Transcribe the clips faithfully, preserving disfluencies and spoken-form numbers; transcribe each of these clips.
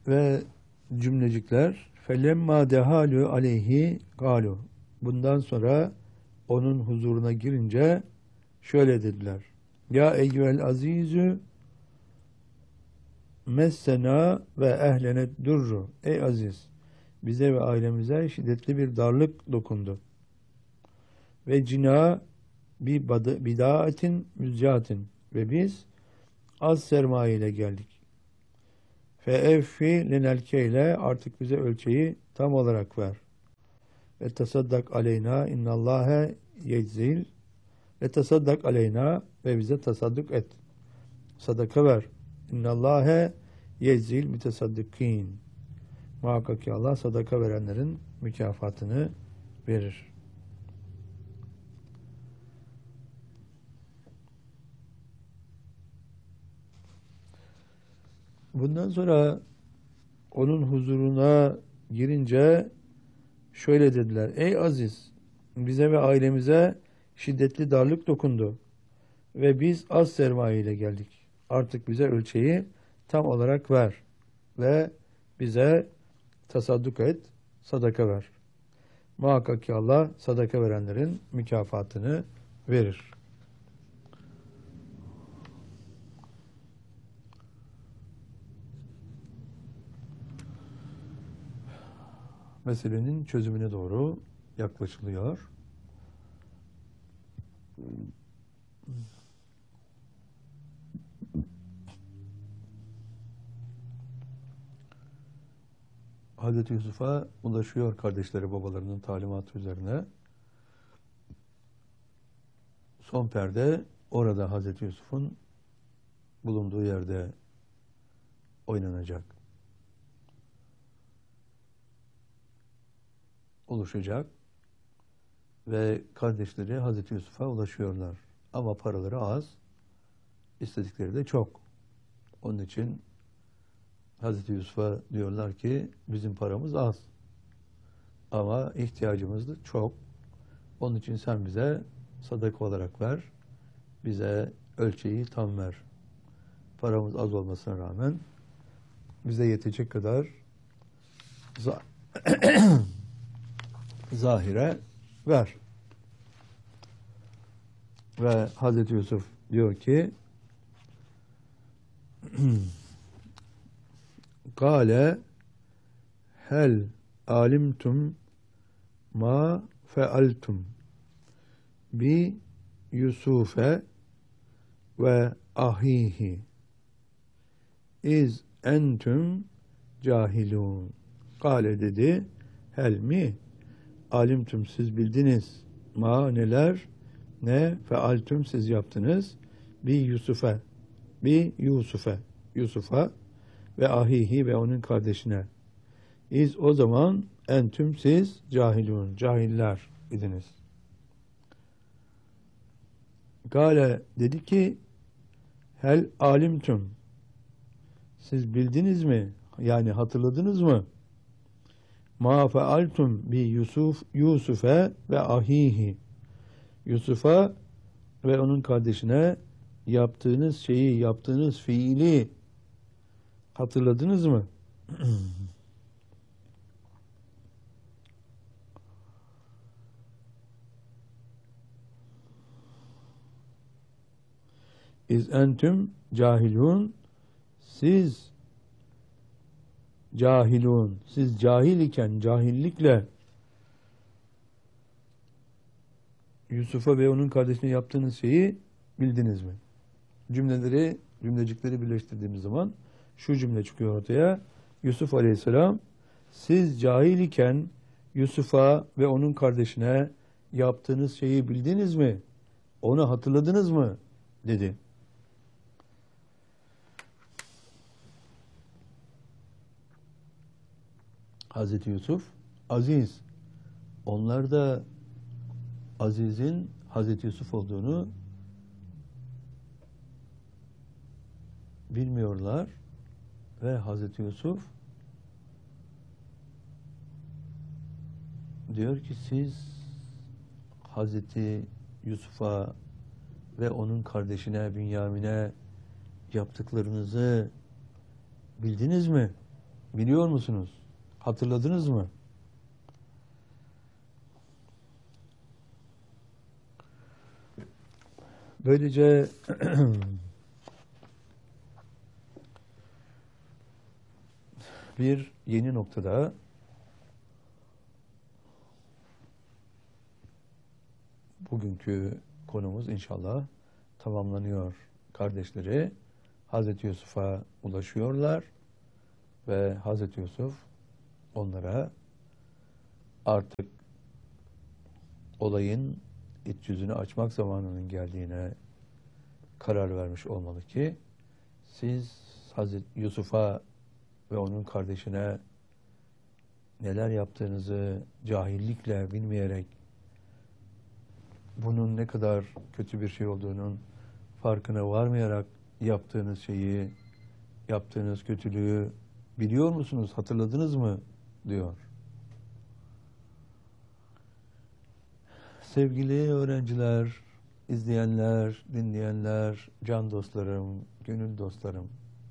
Ve cümlecikler felemma dehalu aleyhi galu. Bundan sonra onun huzuruna girince şöyle dediler. Ya eyyühel azizü messena ve ehlene durru. Ey aziz, bize ve ailemize şiddetli bir darlık dokundu. Ve cina bir bidaatin müzcatin. Ve biz az sermaye ile geldik. Fe evfi lenelkeyle, artık bize ölçeyi tam olarak ver. Ve tasaddak aleyna innallâhe yeczil. Ve tasaddak aleyna, ve bize tasadduk et. Sadaka ver. İnnallâhe yeczil mütesaddikin. Muhakkak ki Allah sadaka verenlerin mükafatını verir. Bundan sonra onun huzuruna girince şöyle dediler. Ey aziz, bize ve ailemize şiddetli darlık dokundu. Ve biz az sermaye ile geldik. Artık bize ölçeyi tam olarak ver. Ve bize tasadduk et, sadaka ver. Muhakkak ki Allah sadaka verenlerin mükafatını verir. Meselenin çözümüne doğru yaklaşılıyor. Hazreti Yusuf'a ulaşıyor kardeşleri babalarının talimatı üzerine. Son perde orada Hazreti Yusuf'un bulunduğu yerde oynanacak. Oluşacak ve kardeşleri Hazreti Yusuf'a ulaşıyorlar. Ama paraları az, istedikleri de çok. Onun için Hazreti Yusuf'a diyorlar ki bizim paramız az ama ihtiyacımız da çok. Onun için sen bize sadaka olarak ver, bize ölçeyi tam ver. Paramız az olmasına rağmen bize yetecek kadar zahire ver. Ve Hazreti Yusuf diyor ki Kale hel alimtum ma fealtum bi Yusufe ve ahihi iz entüm cahilun. Kale dedi, hel mi alimtum, siz bildiniz, ma neler, ne fealtum siz yaptınız, bi Yusufe, bi Yusufe, Yusuf'a ve ahihi ve onun kardeşine. İz o zaman entüm siz cahilun, cahiller idiniz. Gale dedi ki hel alimtum, siz bildiniz mi, yani hatırladınız mı? Ma fealtum bi Yusuf Yusufe ve ahihi, Yusuf'a ve onun kardeşine yaptığınız şeyi, yaptığınız fiili hatırladınız mı? İz entüm cahilun, siz cahilun, siz cahil iken, cahillikle Yusuf'a ve onun kardeşine yaptığınız şeyi bildiniz mi? Cümleleri, cümlecikleri birleştirdiğimiz zaman şu cümle çıkıyor ortaya. Yusuf Aleyhisselam, siz cahil iken Yusuf'a ve onun kardeşine yaptığınız şeyi bildiniz mi? Onu hatırladınız mı? Dedi. Hazreti Yusuf, aziz. Onlar da Aziz'in Hazreti Yusuf olduğunu bilmiyorlar ve Hazreti Yusuf diyor ki siz Hazreti Yusuf'a ve onun kardeşine Bünyamin'e yaptıklarınızı bildiniz mi? Biliyor musunuz? Hatırladınız mı? Böylece bir yeni noktada bugünkü konumuz inşallah tamamlanıyor. Kardeşleri Hazreti Yusuf'a ulaşıyorlar ve Hazreti Yusuf onlara artık olayın iç yüzünü açmak zamanının geldiğine karar vermiş olmalı ki siz Hazreti Yusuf'a ve onun kardeşine neler yaptığınızı cahillikle bilmeyerek bunun ne kadar kötü bir şey olduğunun farkına varmayarak yaptığınız şeyi, yaptığınız kötülüğü biliyor musunuz, hatırladınız mı diyor. Sevgili öğrenciler, izleyenler, dinleyenler, can dostlarım, gönül dostlarım,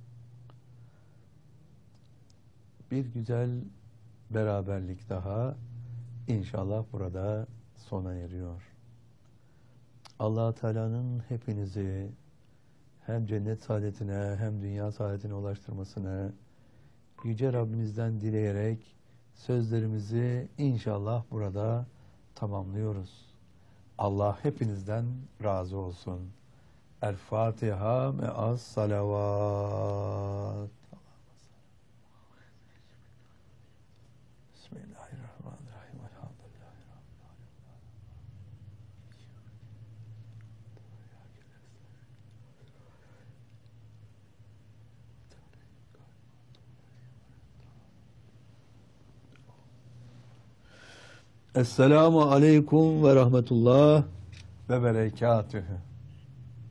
bir güzel beraberlik daha inşallah burada sona eriyor. Allah-u Teala'nın hepinizi hem cennet saadetine hem dünya saadetine ulaştırmasını Yüce Rabbimizden dileyerek sözlerimizi inşallah burada tamamlıyoruz. Allah hepinizden razı olsun. El Fatiha me'as salavat. Bismillahirrahmanirrahim. Elhamdülillahi Rabbil alemin. Esselamu aleyküm ve rahmetullah ve berekatühü.